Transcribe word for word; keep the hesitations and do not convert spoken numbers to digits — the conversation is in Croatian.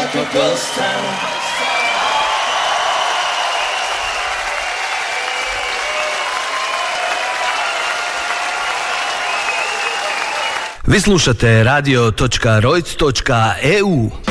like a ghost town. Vi slušate radio točka rojc točka e u.